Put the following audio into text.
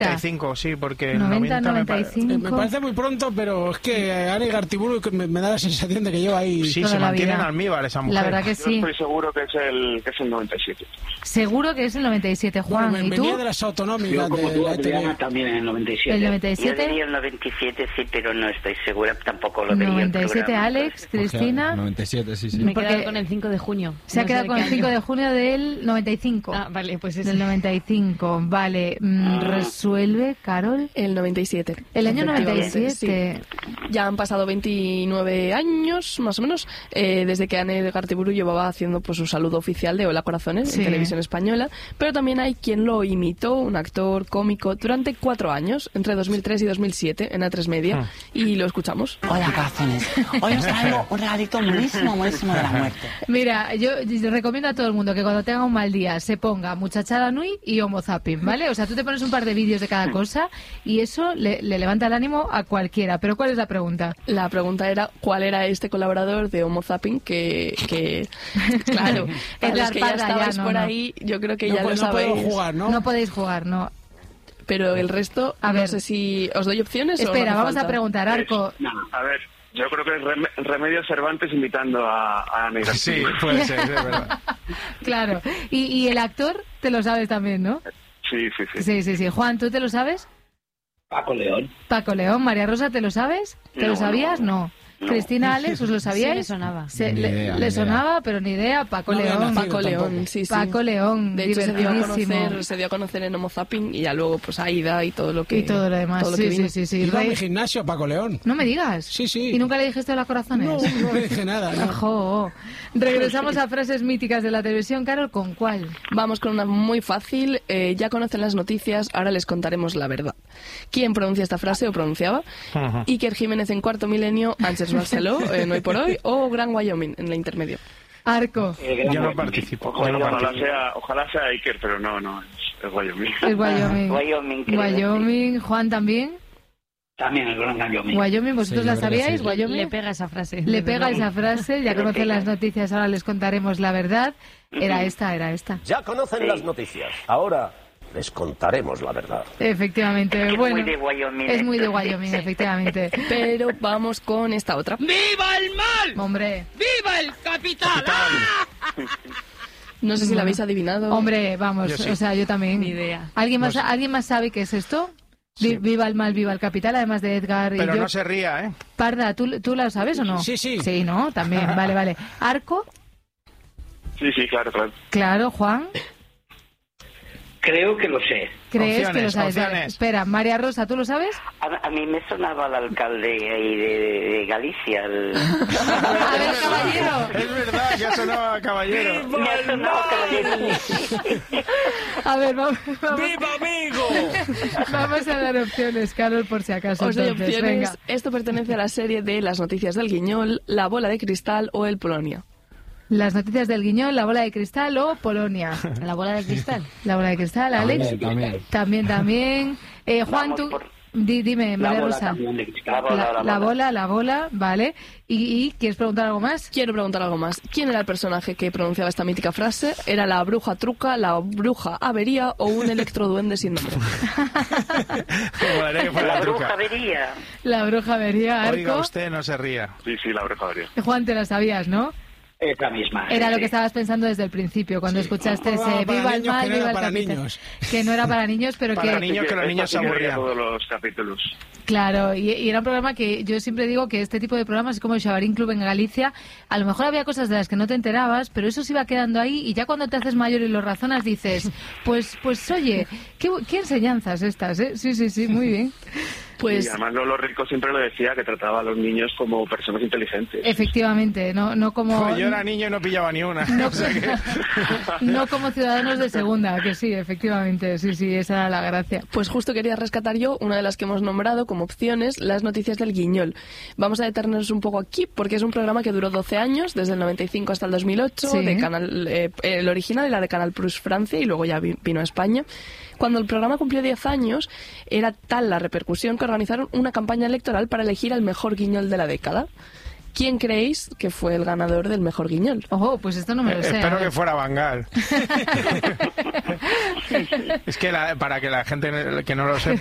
95, sí, porque 90, 95 me parece muy pronto, pero es que Ana Igartiburu me da la sensación de que lleva ahí... Sí, toda se la mantiene en vida. almíbar esa mujer. La verdad que Yo sí. estoy seguro que es el 97. Seguro que es el 97, Juan. Bueno, ¿Y tú? venía de las autonómicas Yo como de tú, la Adriana, ETV. también en el 97. ¿El Yo 97? diría el 97, sí, pero no estoy segura, tampoco lo veía el 97, programa. Alex, Cristina. 97, sí, sí. Me he Porque quedado con el 5 de junio. Se ha No sé quedado de con qué el 5 año. de junio del 95. Ah, vale, pues ese. Del 95, vale. ¿Resuelve, Carol? El 97. El año Efectivamente, 97. sí. Ya han pasado 29 años, más o menos, desde que Ana Igartiburu llevaba haciendo pues su saludo oficial de Hola Corazones Sí. en televisión española, pero también hay quien lo imitó, un actor cómico, durante 4 años, entre 2003 y 2007, en A3 Media, y lo escuchamos. Hola, corazones. Hoy os traigo un regalito buenísimo, buenísimo de la muerte. Mira, yo recomiendo a todo el mundo que cuando tenga un mal día se ponga Muchachada Nui y Homo Zapping, ¿vale? O sea, tú te pones un par de vídeos de cada cosa y eso le levanta el ánimo a cualquiera. Pero ¿cuál es la pregunta? La pregunta era cuál era este colaborador de Homo Zapping que claro, para los que ya Parda, estabais no, por no. ahí, yo creo que No, ya lo no sabéis. puedo jugar, ¿no? No podéis jugar, no. Pero el resto, A no ver. sé si os doy opciones o no Espera, hace vamos a falta. preguntar, Arco. A ver, yo creo que es Remedios Cervantes invitando a Ana Igartiburu. Sí, puede ser, es verdad. Claro. Y el actor te lo sabes también, ¿no? Sí, sí, sí. Sí. Juan, ¿tú te lo sabes? Paco León. Paco León. María Rosa, ¿te lo sabes? ¿Te No, lo sabías? no. No. Cristina, Alex, ¿os lo sabíais? Sí, me sonaba. Ni idea, Le ni sonaba, pero ni idea. Paco No había León. nacido. Paco León, tampoco. sí, sí. Paco León, De hecho, se dio, divertidísimo. se dio a conocer en Homo Zapping y ya luego pues Aida y todo lo que Y todo lo demás. todo lo que Sí, vino. sí. Iba a Rey- mi gimnasio, Paco León. No me digas. Sí, sí. ¿Y nunca le dijiste hola corazones? No le dije nada, ¿no? Ojo. Regresamos a frases míticas de la televisión, Carol, ¿con cuál? Vamos con una muy fácil. Ya conocen las noticias, ahora les contaremos la verdad. ¿Quién pronuncia esta frase o pronunciaba? Iker Jiménez en Cuarto Milenio, Ángeles Barceló en Hoy por Hoy o Gran Wyoming en la intermedio. Arco. Yo no participo. Ojalá sea Iker, pero no, es Wyoming. Es Wyoming. Wyoming, creo, Wyoming. Juan también. También el Gran Wyoming. Wyoming, ¿vosotros Sí, la yo creo que sabíais? sí. Wyoming. Le pega esa frase. Le desde pega luego. esa frase, ya Pero conocen pega. las noticias, ahora les contaremos la verdad. Era esta. Ya conocen las noticias. Ahora les contaremos la verdad. Efectivamente, Es bueno. muy de Wyoming Es muy de esto, sí. Wyoming, efectivamente. Pero vamos con esta otra. ¡Viva el mal! Hombre, ¡Viva el capital! No sé si la habéis adivinado. hombre, vamos, Yo sí. o sea, yo también. Ni idea. ¿Alguien más sabe qué es esto? Viva el mal, viva el capital, además de Edgar y Pero yo. no se ría, ¿eh? Parda, ¿tú lo sabes o no? Sí, sí. Sí, ¿no? También, vale. Arco, Sí, claro. claro, Juan, Creo que lo sé. ¿crees que lo sabes? Opciones. Espera, María Rosa, ¿tú lo sabes? A mí me sonaba el alcalde ahí de Galicia. A ver, caballero. Es verdad, ya sonaba caballero. Me ha sonado caballero. A ver, vamos ¡Viva amigo! vamos a dar opciones, Carol, por si acaso. Os doy Entonces, opciones. venga. Esto pertenece a la serie de Las noticias del Guiñol, La bola de cristal o El Polonia. Las noticias del Guiñol, la bola de cristal o Polonia. La bola de cristal. La bola de cristal, Alex. También. Juan, Vamos tú... por- Dime, La María bola Rosa. también de cristal. La bola, vale. ¿Y quieres preguntar algo más? Quiero preguntar algo más. ¿Quién era el personaje que pronunciaba esta mítica frase? ¿Era la bruja truca, la bruja avería o un electroduende sin nombre? Molaría que fuera La la bruja truca. vería. La bruja vería, Oiga, Arco. usted no se ría. Sí, la oreja varía. Juan, te la sabías, ¿no? Esa misma. Era sí, lo sí. que estabas pensando desde el principio, cuando escuchaste Un programa ese para Viva el niños mal, que no viva era el para capital. niños. Que no era para niños, pero Para que... niños que los niños se Esta sí que veía aburrían. todos los capítulos. Claro, y era un programa que yo siempre digo que este tipo de programas es como el Xabarín Club en Galicia. A lo mejor había cosas de las que no te enterabas, pero eso se iba quedando ahí y ya cuando te haces mayor y lo razonas dices, pues oye, qué enseñanzas estas, ¿eh? Sí, muy bien. Y Pues además Lolo Rico siempre lo decía, que trataba a los niños como personas inteligentes. Efectivamente, no como... Pues yo era niño y no pillaba ni una. No, O sea que- no como ciudadanos de segunda, que sí, efectivamente, sí, esa era la gracia. Pues justo quería rescatar yo una de las que hemos nombrado como opciones, las noticias del Guiñol. Vamos a detenernos un poco aquí porque es un programa que duró 12 años, desde el 95 hasta el 2008, Sí. de Canal, el original era de Canal Plus Francia y luego ya vino a España. Cuando el programa cumplió 10 años, era tal la repercusión que organizaron una campaña electoral para elegir al mejor guiñol de la década. ¿Quién creéis que fue el ganador del mejor guiñol? Ojo, pues esto no me lo sé. Espero que fuera Van Gaal. Es que para que la gente que no lo sepa,